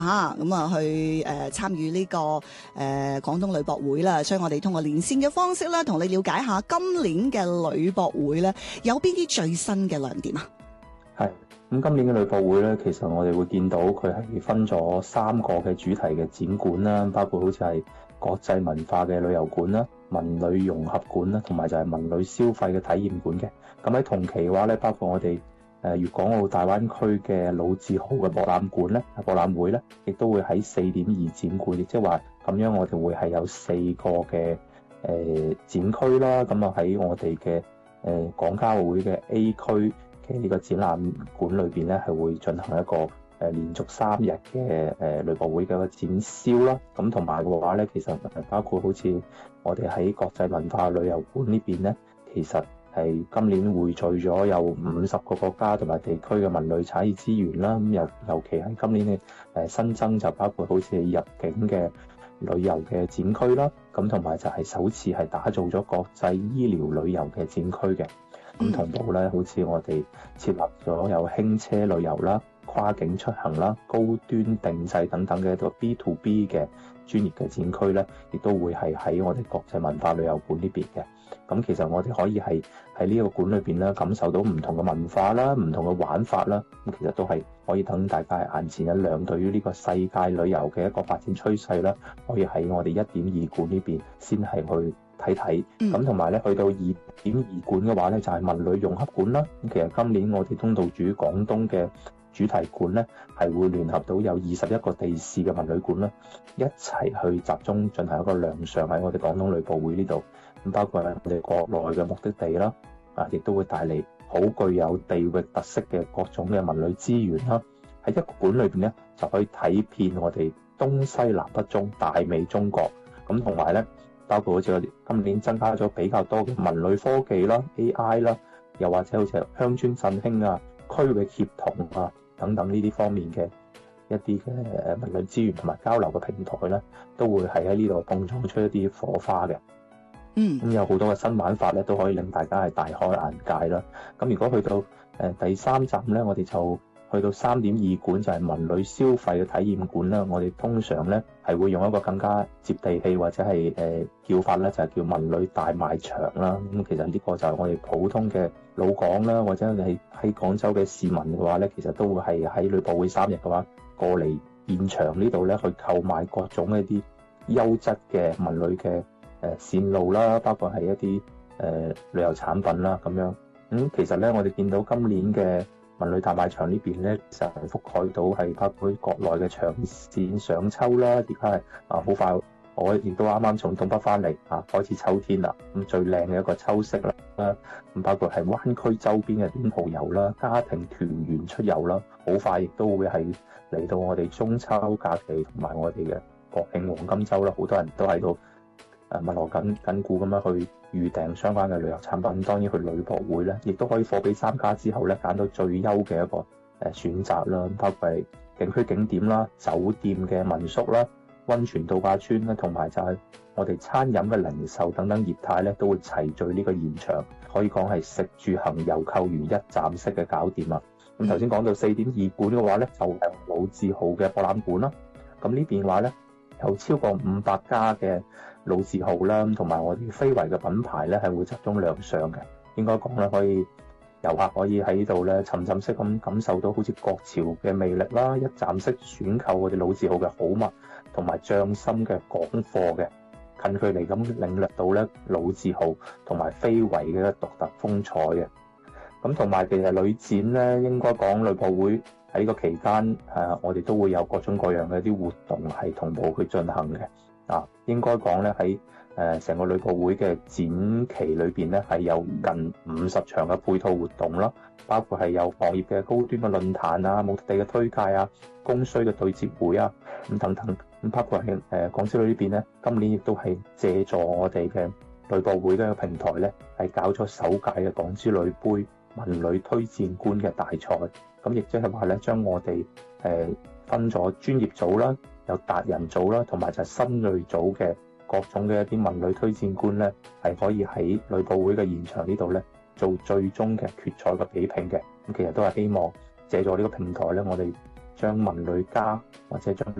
咁去參與呢個廣東旅博會啦，所以我哋通過連線嘅方式咧，同你了解下今年嘅旅博會咧有邊啲最新嘅亮點啊？ 係咁，今年嘅旅博會咧，其實我哋會見到佢係分咗3個嘅主題嘅展館啦，包括好似係國際文化嘅旅遊館啦、文旅融合館啦，同埋就係文旅消費嘅體驗館嘅。咁喺同期嘅話咧，包括我哋粵港澳大灣區嘅老字號嘅博覽館咧、博覽會咧，亦都會喺4.2展館，亦即係話咁樣我哋會係有4個嘅展區啦。咁啊喺我哋嘅廣交會嘅 A 區嘅呢個展覽館裏邊咧，係會進行一個連續3日嘅旅博會嘅一個展銷啦。咁同埋嘅話咧，其實包括好似我哋喺國際文化旅遊館呢邊咧，其實係今年匯聚咗有50個國家同埋地區嘅文旅產業資源啦。咁尤其係今年嘅新增就包括好似入境嘅旅遊嘅展區啦。咁同埋就係首次係打造咗國際醫療旅遊嘅展區嘅。咁同步咧，好似我哋設立咗有輕車旅遊啦、跨境出行啦、高端定製等等嘅一個 B to B 嘅專業嘅展區咧，亦都會係喺我哋國際文化旅遊館呢邊嘅。咁其實我哋可以係喺呢個館裏邊咧，感受到唔同嘅文化啦、唔同嘅玩法啦。咁其實都係可以等大家眼前一亮，對於呢個世界旅遊嘅一個發展趨勢啦，可以喺我哋1.2館呢邊先係去睇睇。咁同埋咧，去到2.2館嘅話咧，就係文旅融合館啦。咁其實今年我哋東道主廣東嘅主題館咧，係會聯合到有21個地市嘅文旅館啦，一齊去集中進行一個亮相喺我哋廣東旅博會呢度。咁包括係我哋國內嘅目的地啦，亦都會帶嚟好具有地域特色嘅各種嘅文旅資源啦。喺一個館裏邊咧，就可以睇遍我哋東西南北中大美中國。咁同埋咧，包括好似我哋今年增加咗比較多嘅文旅科技啦、AI 啦，又或者好似鄉村振興啊、區域協同啊等等呢啲方面嘅一啲嘅文旅資源同埋交流嘅平台咧，都會係喺呢度碰撞出一啲火花嘅。咁有好多嘅新玩法咧，都可以令大家係大開眼界啦。咁如果去到第3站咧，我哋就去到3.2館，就係文旅消費嘅體驗館啦。我哋通常咧係會用一個更加接地氣或者係叫法咧，就係叫文旅大賣場啦。咁其實呢個就係我哋普通嘅老港啦，或者係喺廣州嘅市民嘅話咧，其實都會係喺旅博會3日嘅話過嚟現場呢度咧去購買各種一啲優質嘅文旅嘅線路啦，包括係一啲旅遊產品啦咁樣。其實咧，我哋見到今年嘅文旅大賣場呢邊咧，就係覆蓋到係包括國內嘅長線上秋啦，而家係好快，我亦都啱啱從東北翻嚟開始秋天啦。咁最靚嘅一個秋色啦，咁包括係灣區周邊嘅短途遊啦、家庭團圓出遊啦，好快亦都會係嚟到我哋中秋假期同埋我哋嘅國慶黃金週啦，好多人都喺度密鑼緊鼓咁樣去預訂相關嘅旅遊產品。當然去旅博會咧，亦都可以貨比三家之後咧，揀到最優嘅一個選擇啦。包括係景區景點啦、酒店嘅民宿啦、溫泉度假村啦，同埋就係我哋餐飲嘅零售等等業態咧，都會齊聚呢個現場，可以講係食住行遊購如一站式嘅搞掂啊！咁頭先講到4.2館嘅話咧，就係老字號嘅博覽館啦。咁呢邊話咧，有超過500家嘅老字號啦，同埋我哋非遺嘅品牌咧，係會集中亮相嘅。應該講咧，可以遊客可以喺呢度咧沉浸式咁感受到好似國潮嘅魅力啦，一站式選購我哋老字號嘅好物，同埋匠心嘅港貨嘅，近距離咁領略到咧老字號同埋非遺嘅獨特風采嘅。咁同埋其實旅展咧，應該講旅博會喺呢個期間我哋都會有各種各樣嘅一啲活動係同步去進行嘅。應該講咧喺成個旅博會嘅展期裏邊咧，係有近50場嘅配套活動啦，包括係有行業嘅高端嘅論壇啊、目的地嘅推介啊、供需嘅對接會啊咁等等。咁包括係廣之旅呢邊咧，今年亦都係借助我哋嘅旅博會嘅平台咧，係搞咗首屆嘅廣之旅杯文旅推薦官嘅大賽。咁亦即係話咧，將我哋分咗專業組啦、有達人組啦，同埋就係新銳組嘅各種嘅一啲文旅推薦官咧，係可以喺旅博會嘅現場呢度咧做最終嘅決賽嘅比拼嘅。咁其實都係希望借助呢個平台咧，我哋將文旅家或者將